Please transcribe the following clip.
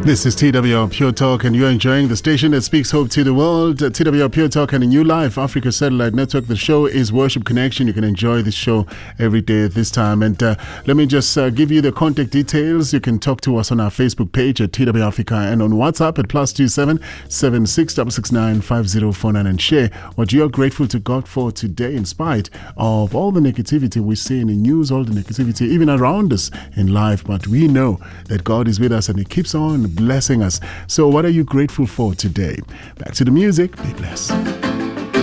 This is TWR Pure Talk, and you're enjoying the station that speaks hope to the world. TWR Pure Talk and a New Life, Africa Satellite Network. The show is Worship Connection. You can enjoy this show every day at this time. And let me just give you the contact details. You can talk to us on our Facebook page at TWR Africa and on WhatsApp at +27 76 669 5049, and share what you're grateful to God for today, in spite of all the negativity we see in the news, all the negativity even around us in life. But we know that God is with us and He keeps on blessing us. So what are you grateful for today? Back to the music. Be blessed.